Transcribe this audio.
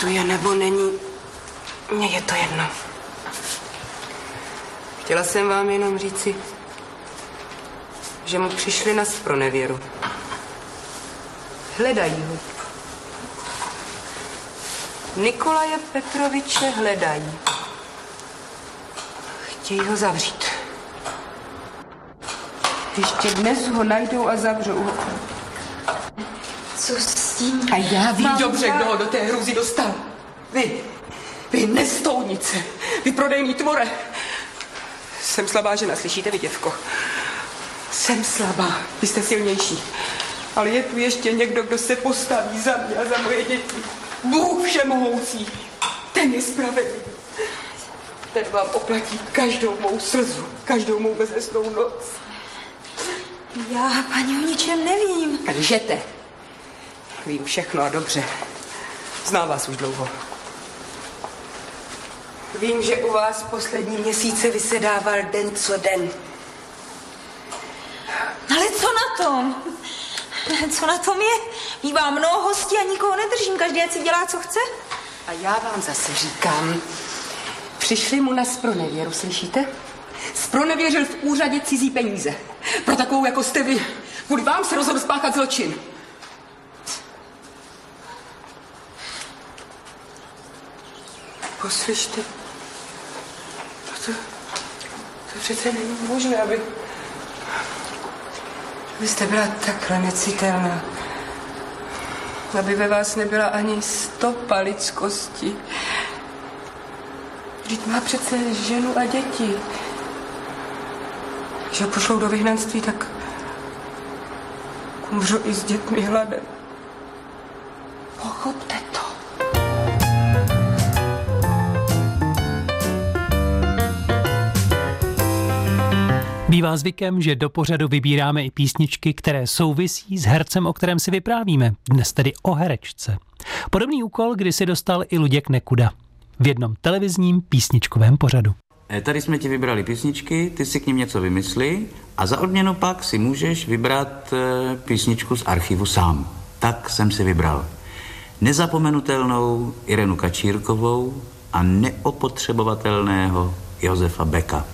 tu je nebo není, mně je to jedno. Chtěla jsem vám jenom říci, že mu přišli na zpronevěru. Hledají ho. Nikolaje Petroviče hledají. Chtějí ho zavřít. Ještě dnes ho najdou a zavřou ho. Co s tím? A já vím dobře, kdo ho do té hrůzy dostal. Vy nestoudnice, vy prodejný tvore. Jsem slabá žena, slyšíte vy, děvko? Jsem slabá, vy jste silnější. Ale je tu ještě někdo, kdo se postaví za mě a za moje děti. Bůh všemohoucí, ten je spravedlivý. Ten vám oplatí každou mou slzu, každou mou bezesnou noc. Já, paní, o ničem nevím. Lžete. Vím všechno a dobře. Znám vás už dlouho. Vím, že u vás poslední měsíce vysedával den co den. Ale co na tom? Co na tom je? Mívám mnoho hostí a nikoho nedržím. Každý ať si dělá, co chce. A já vám zase říkám, přišli mu na zpronevěru, slyšíte? Zpronevěřil v úřadě cizí peníze. Pro takovou, jako jste vy. Kvůli vám se rozhodl spáchat zločin. Poslyšte, to přece není možné, aby... Vy jste byla takhle necitelná. Aby ve vás nebyla ani stopa lidskosti. Vždyť má přece ženu a děti. Když ho pošlou do vyhnanství, tak umřu i s dětmi hladem. Pochopte to. Bývá zvykem, že do pořadu vybíráme i písničky, které souvisí s hercem, o kterém si vyprávíme. Dnes tedy o herečce. Podobný úkol kdysi dostal i Luděk Nekuda v jednom televizním písničkovém pořadu. Tady jsme ti vybrali písničky, ty si k nim něco vymysli a za odměnu pak si můžeš vybrat písničku z archivu sám. Tak jsem si vybral nezapomenutelnou Irenu Kačírkovou a neopotřebovatelného Josefa Beka.